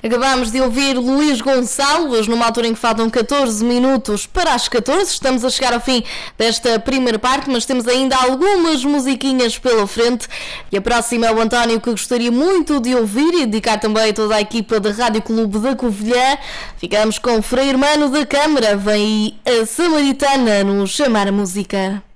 Acabámos de ouvir Luís Gonçalves, numa altura em que faltam 14 minutos para as 14. Estamos a chegar ao fim desta primeira parte, mas temos ainda algumas musiquinhas pela frente. E a próxima é o António, que gostaria muito de ouvir e dedicar também a toda a equipa da Rádio Clube da Covilhã. Ficamos com Frei Hermano da Câmara. Vem aí a Samaritana nos chamar a música.